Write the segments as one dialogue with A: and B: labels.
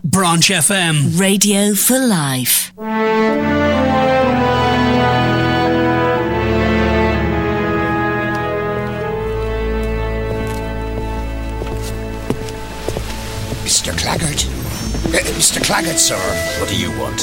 A: Branch FM.
B: Radio for life.
C: Mr. Claggart. Mr. Claggart, sir.
D: What do you want?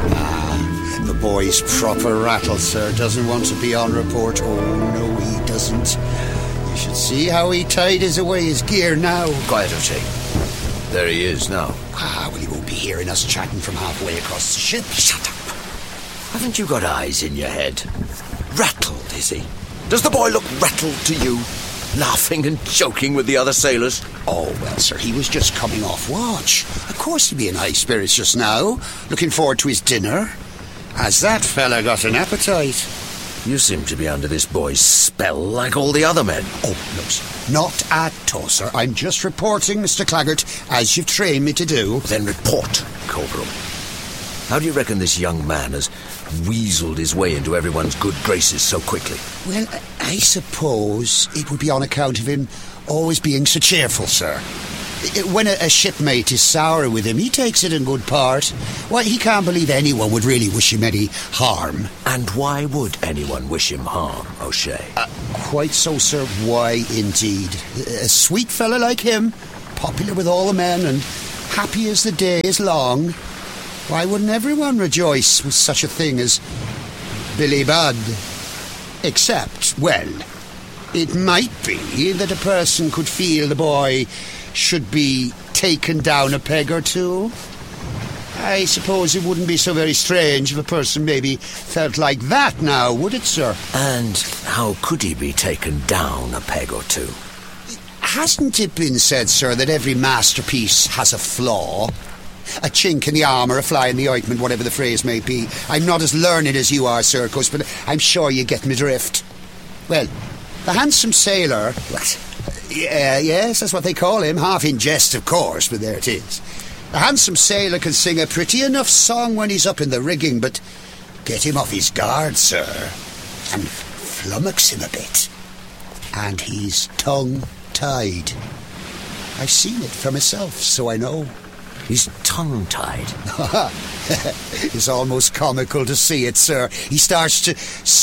C: The boy's proper rattle, sir. Doesn't want to be on report. Oh, no, he doesn't. You should see how he tied away his gear now.
D: Quiet, O'Shea. There he is now.
C: Well, he won't be hearing us chatting from halfway across the ship.
D: Shut up. Haven't you got eyes in your head? Rattled, is he? Does the boy look rattled to you? Laughing and joking with the other sailors?
C: Oh, well, sir, he was just coming off watch. Of course he'd be in high spirits just now, looking forward to his dinner. Has that fella got an appetite?
D: You seem to be under this boy's spell like all the other men.
C: Oh, no, sir. Not at all, sir. I'm just reporting, Mr. Claggart, as you've trained me to do.
D: Then report, Corporal. How do you reckon this young man has weaseled his way into everyone's good graces so quickly?
C: Well, I suppose it would be on account of him always being so cheerful, sir. When a shipmate is sour with him, he takes it in good part. Why, he can't believe anyone would really wish him any harm.
D: And why would anyone wish him harm, O'Shea?
C: Quite so, sir. Why, indeed. A sweet fella like him, popular with all the men, and happy as the day is long. Why wouldn't everyone rejoice with such a thing as Billy Budd? Except, well, it might be that a person could feel the boy should be taken down a peg or two. I suppose it wouldn't be so very strange if a person maybe felt like that now, would it, sir?
D: And how could he be taken down a peg or two?
C: Hasn't it been said, sir, that every masterpiece has a flaw? A chink in the armour, a fly in the ointment, whatever the phrase may be. I'm not as learned as you are, Sir Cus, but I'm sure you get me drift. Well, the handsome sailor... What? Yes, that's what they call him. Half in jest, of course, but there it is. The handsome sailor can sing a pretty enough song when he's up in the rigging, but get him off his guard, sir, and flummox him a bit. And he's tongue-tied. I've seen it for myself, so I know.
D: He's tongue-tied.
C: It's almost comical to see it, sir. He starts to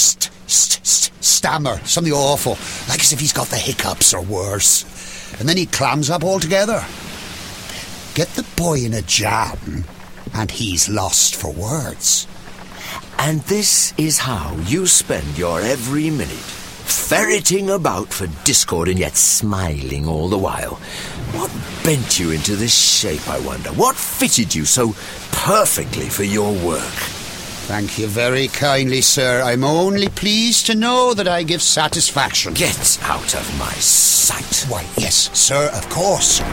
C: stammer, something awful, like as if he's got the hiccups or worse. And then he clams up altogether. Get the boy in a jam, and he's lost for words.
D: And this is how you spend your every minute, ferreting about for discord and yet smiling all the while. What bent you into this shape, I wonder? What fitted you so perfectly for your work?
C: Thank you very kindly, sir. I'm only pleased to know that I give satisfaction.
D: Get out of my sight.
C: Why, yes, sir, of course.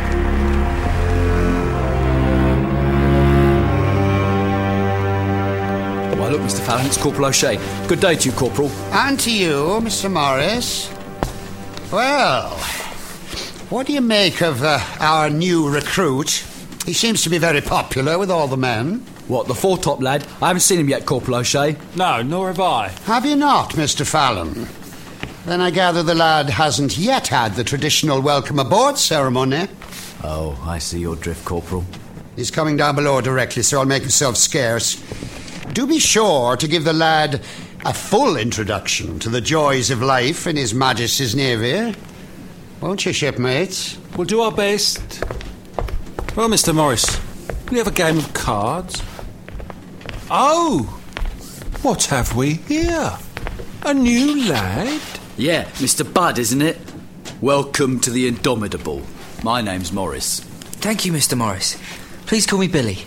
E: Why, look, Mr. Fallon, it's Corporal O'Shea. Good day to you, Corporal.
C: And to you, Mr. Morris. Well, what do you make of our new recruit? He seems to be very popular with all the men.
E: What, the foretop lad? I haven't seen him yet, Corporal O'Shea.
A: No, nor have I.
C: Have you not, Mr. Fallon? Then I gather the lad hasn't yet had the traditional welcome aboard ceremony.
E: Oh, I see your drift, Corporal.
C: He's coming down below directly, so I'll make himself scarce. Do be sure to give the lad a full introduction to the joys of life in His Majesty's Navy. Won't you, shipmates?
A: We'll do our best. Well, Mr. Morris, we have a game of cards. Oh! What have we here? A new lad?
F: Yeah, Mr. Budd, isn't it? Welcome to the Indomitable. My name's Morris.
G: Thank you, Mr. Morris. Please call me Billy.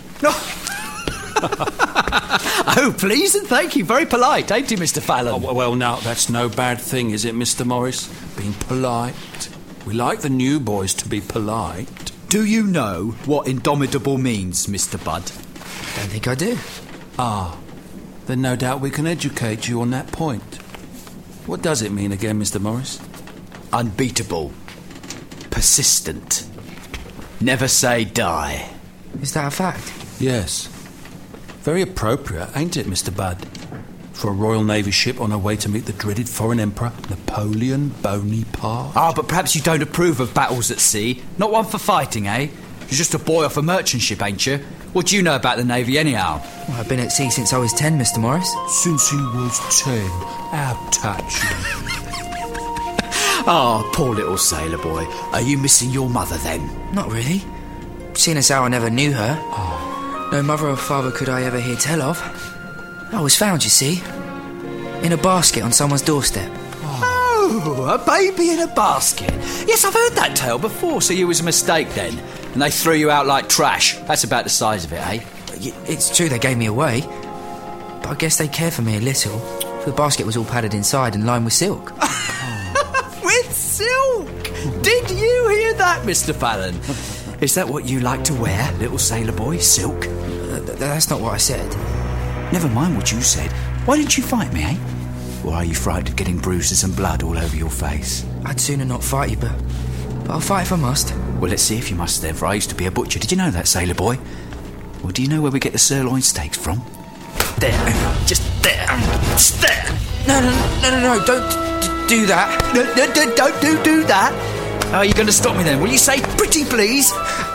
F: Oh, please and thank you. Very polite, ain't you, Mr. Fallon?
A: Oh, well, now, that's no bad thing, is it, Mr. Morris? Being polite. We like the new boys to be polite.
F: Do you know what Indomitable means, Mr. Budd?
G: Don't think I do.
A: Ah, then no doubt we can educate you on that point. What does it mean again, Mr. Morris?
F: Unbeatable. Persistent. Never say die.
G: Is that a fact?
A: Yes. Very appropriate, ain't it, Mr. Budd? For a Royal Navy ship on her way to meet the dreaded foreign emperor, Napoleon Bonaparte.
F: But perhaps you don't approve of battles at sea. Not one for fighting, eh? You're just a boy off a merchant ship, ain't you? What do you know about the Navy anyhow?
G: Well, I've been at sea since I was 10, Mr. Morris.
A: Since he was 10. How touching.
F: Oh, poor little sailor boy. Are you missing your mother then?
G: Not really. Seeing as how I never knew her. No mother or father could I ever hear tell of. I was found, you see, in a basket on someone's doorstep.
F: Oh, a baby in a basket. Yes, I've heard that tale before, so you was a mistake then. And they threw you out like trash. That's about the size of it, eh?
G: It's true they gave me away, but I guess they cared for me a little. For the basket was all padded inside and lined with silk.
F: With silk? Did you hear that, Mr. Fallon? Is that what you like to wear, little sailor boy? Silk?
G: That's not what I said.
F: Never mind what you said. Why didn't you fight me, eh? Or are you frightened of getting bruises and blood all over your face?
G: I'd sooner not fight you, but I'll fight if I must.
F: Well, let's see if you must then, for I used to be a butcher. Did you know that, sailor boy? Well, do you know where we get the sirloin steaks from? There. Just there. Just there.
G: No, don't do that.
F: Don't do that. How are you going to stop me then? Will you say pretty please?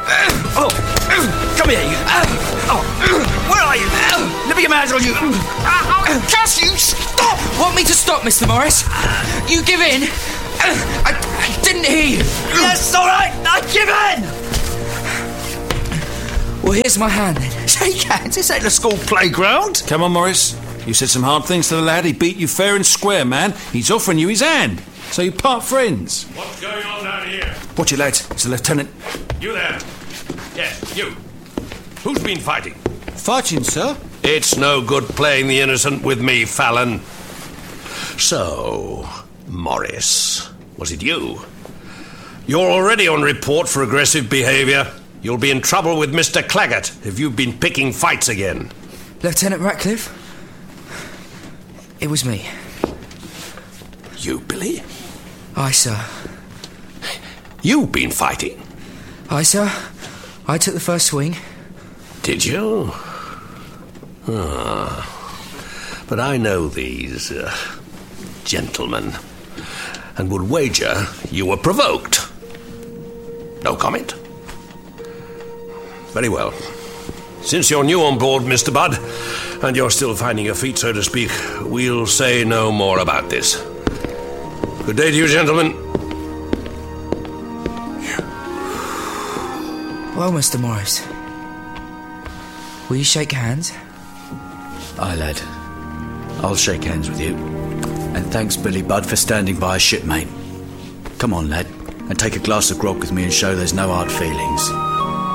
F: Come here, you. Where are you? Let me get my hands on you. I'll curse you. Stop!
G: Want me to stop, Mr. Morris? You give in? I didn't hear you.
F: Yes, all right. I give in.
G: Well, here's my hand then.
F: Shake hands. This ain't the school playground.
A: Come on, Morris. You said some hard things to the lad. He beat you fair and square, man. He's offering you his hand. So you part friends.
H: What's going on down here?
A: Watch it, lads. It's the lieutenant.
H: You there? Yes, you. Who's been fighting?
A: Fighting, sir?
H: It's no good playing the innocent with me, Fallon. So, Morris, was it you? You're already on report for aggressive behaviour. You'll be in trouble with Mr. Claggett if you've been picking fights again.
G: Lieutenant Ratcliffe? It was me.
H: You, Billy?
G: Aye, sir.
H: You've been fighting?
G: Aye, sir. I took the first swing.
H: Did you? But I know these gentlemen, and would wager you were provoked. No comment? Very well. Since you're new on board, Mr. Budd, and you're still finding your feet, so to speak, we'll say no more about this. Good day to you, gentlemen.
G: Well, Mr. Morris, will you shake hands?
F: Aye, lad. I'll shake hands with you. And thanks, Billy Budd, for standing by a shipmate. Come on, lad, and take a glass of grog with me and show there's no hard feelings.